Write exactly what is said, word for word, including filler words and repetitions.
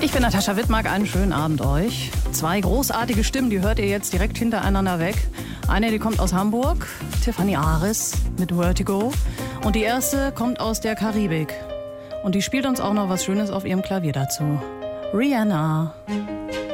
Ich bin Natascha Wittmark, einen schönen Abend euch. Zwei großartige Stimmen, die hört ihr jetzt direkt hintereinander weg. Eine, die kommt aus Hamburg, Tiffany Aris mit Vertigo. Und die erste kommt aus der Karibik. Und die spielt uns auch noch was Schönes auf ihrem Klavier dazu. Rihanna.